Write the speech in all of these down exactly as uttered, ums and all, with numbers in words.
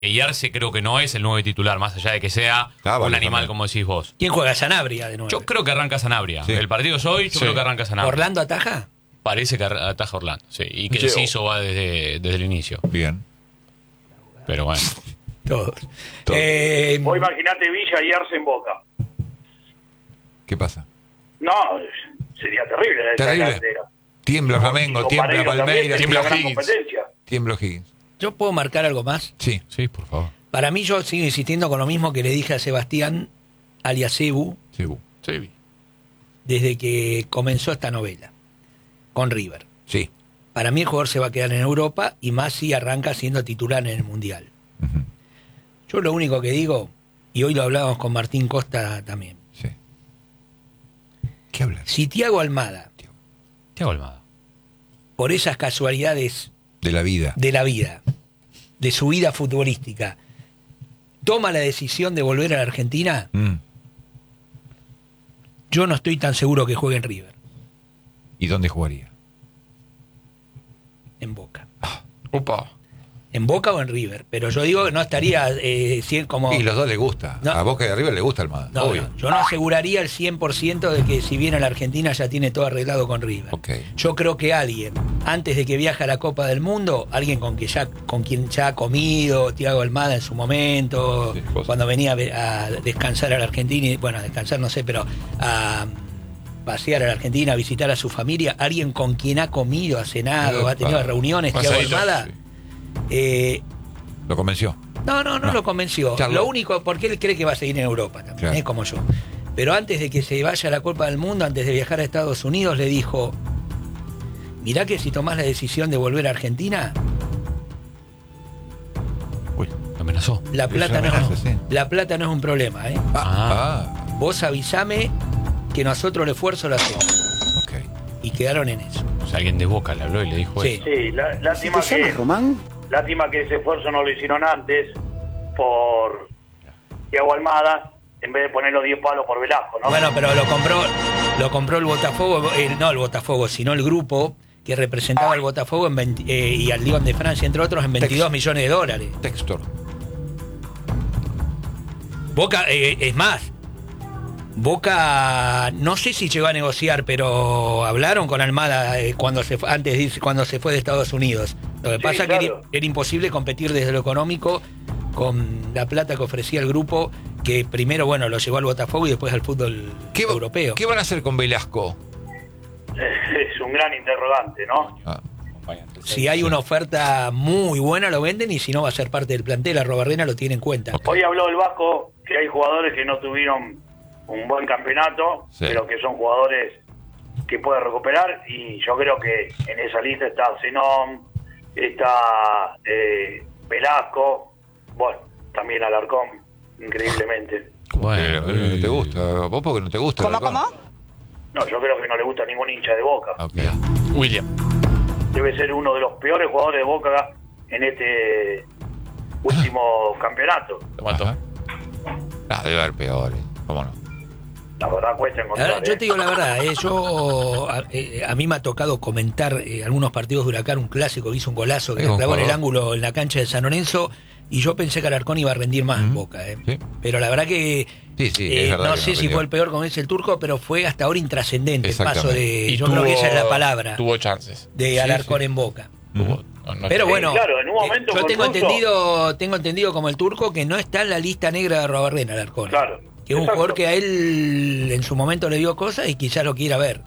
Y Arce creo que no es el nueve titular, más allá de que sea Ah, vale, un animal, también. como decís vos. ¿Quién juega? Sanabria de nuevo. Yo creo que arranca Sanabria. Sí. El partido es hoy, yo Sí. creo que arranca Sanabria. ¿Orlando ataja? Parece que ataja Orlando, sí. Y que Sí. Enciso va desde, desde el inicio. Bien. Pero bueno. Todos. Todos. Eh, Vos imaginate Villa y Arce en Boca. ¿Qué pasa? No, sería terrible. esa Terrible. delantera. Tiembla Flamengo, Con tiembla Pareiro también, Palmeiras, sería tiembla una gran Higgins. competencia. Tiembla Higgins. ¿Yo puedo marcar algo más? Sí. Sí, por favor. Para mí yo sigo insistiendo con lo mismo que le dije a Sebastián Aliacebu Sí. bu. Sí. desde que comenzó esta novela con River. Sí. Para mí el jugador se va a quedar en Europa y más si arranca siendo titular en el Mundial. Ujú. Yo lo único que digo, y hoy lo hablábamos con Martín Costa también, Sí. ¿Qué hablas? si Thiago Almada, Thiago Almada. por esas casualidades De la vida. de la vida, de su vida futbolística, toma la decisión de volver a la Argentina, Mm. yo no estoy tan seguro que juegue en River, ¿Y dónde jugaría? en Boca. Opa. En Boca o en River, pero yo digo que no estaría eh, cien como... Y los dos le gusta. No. A Boca y a River le gusta Almada. No, obvio. no, yo no aseguraría el cien por ciento de que si viene a la Argentina ya tiene todo arreglado con River. Ok. Yo creo que alguien, antes de que viaje a la Copa del Mundo, alguien con, que ya, con quien ya ha comido, Thiago Almada en su momento, Sí, vos. cuando venía a, ve- a descansar a la Argentina, y, bueno, a descansar no sé, pero a pasear a la Argentina, a visitar a su familia, alguien con quien ha comido, ha cenado, Epa. ha tenido reuniones, Thiago Pasadito, Almada, sí. eh, ¿Lo convenció? no, no, no, No. lo convenció. Charló. Lo único, porque él cree que va a seguir en Europa también, Claro. ¿eh? Como yo. Pero antes de que se vaya a la Copa del Mundo, antes de viajar a Estados Unidos, le dijo, mirá que si tomás la decisión de volver a Argentina, Uy. Lo amenazó. la Es plata, una no, amenaza, sí. la plata no es un problema, ¿eh? Ah. ah. Vos avisame que nosotros el esfuerzo lo hacemos. Ok. Y quedaron en eso. O sea, alguien de Boca le habló y le dijo Sí. eso. Sí, la- lástima que, lástima que ese esfuerzo no lo hicieron antes por Thiago Almada, en vez de poner los diez palos por Velasco, ¿no? Bueno, pero lo compró, lo compró el Botafogo, eh, no el Botafogo, sino el grupo que representaba al Botafogo en veinte, eh, y al Lyon de Francia, entre otros, en veintidós millones de dólares. Textor. Boca, eh, es más, Boca, no sé si llegó a negociar, pero hablaron con Almada eh, cuando se fue, antes de irse- cuando se fue de Estados Unidos. Lo que Sí, pasa es que claro. era, era imposible competir desde lo económico con la plata que ofrecía el grupo, que primero, bueno, lo llevó al Botafogo y después al fútbol ¿Qué, va- europeo. ¿Qué van a hacer con Velasco? Es un gran interrogante, ¿no? Ah. Si hay una oferta muy buena, lo venden, y si no, va a ser parte del plantel. A Robarrena lo tiene en cuenta. Hoy habló el Vasco que hay jugadores que no tuvieron un buen campeonato, Sí. pero que son jugadores que puede recuperar, y yo creo que en esa lista está Zenón, está eh, Velasco, bueno, también Alarcón, increíblemente. Bueno, no te gusta. ¿Vos porque no te gusta? ¿Cómo, Alarcón? cómo? No, yo creo que no le gusta a ningún hincha de Boca. Ok. William. Debe ser uno de los peores jugadores de Boca en este último campeonato. Lo mató. Ajá. Ah, debe haber peores. ¿Cómo no? La verdad cuesta encontrar. Ahora, yo ¿eh? te digo la verdad, eh, yo a, eh, a mí me ha tocado comentar eh, algunos partidos de Huracán, un clásico que hizo un golazo que Es le un clavó en el jugador. ángulo en la cancha de San Lorenzo, y yo pensé que Alarcón iba a rendir más en Ujú. Boca. eh. Sí. Pero la verdad que Sí, sí, eh, es verdad no que sé no si rindió. fue el peor, como dice el turco, pero fue hasta ahora intrascendente el paso Exactamente. de. Y Yo tuvo- creo que esa es la palabra Tuvo chances. de Sí, Alarcón sí. en Boca. Tuvo- no, no- Pero Sí, bueno, claro, en un eh, momento yo con tengo Russo- entendido, tengo entendido como el turco que no está en la lista negra de Robarrena, Alarcón. Claro. Que es un Exacto. jugador que a él en su momento le dio cosas y quizá lo quiera ver.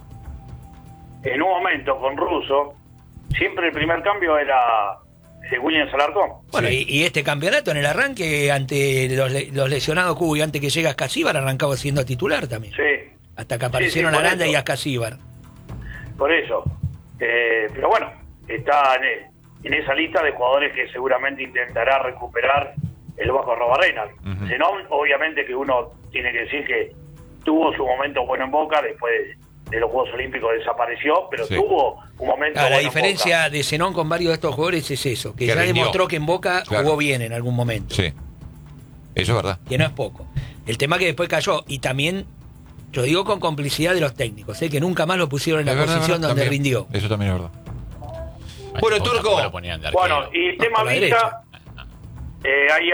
En un momento con Russo, siempre el primer cambio era eh, Williams Alarcón. Bueno, Sí. y, y este campeonato en el arranque, ante los, le- los lesionados Cubo y antes que llega Ascasíbar, arrancaba siendo titular también. Sí, Hasta que aparecieron sí, por Aranda eso. y Ascasíbar. por eso. Eh, pero bueno, está en, e- en esa lista de jugadores que seguramente intentará recuperar el Vasco Robarrena. Ujú. Zenón, obviamente que uno tiene que decir que tuvo su momento bueno en Boca, después de los Juegos Olímpicos desapareció, pero Sí. tuvo un momento Ah, la bueno en diferencia de Zenón con varios de estos jugadores es eso, que, Que ya rindió. demostró que en Boca Claro. jugó bien en algún momento, Sí. Eso es verdad. que no es poco. El tema que después cayó, y también, yo digo con complicidad de los técnicos, ¿eh? que nunca más lo pusieron en la Es verdad, posición verdad, donde también. rindió. Eso también es verdad. Ay, Bueno, tampoco Turco. lo ponían de Boca. arquero. Bueno, y el tema por la Villa, derecha. Eh, hay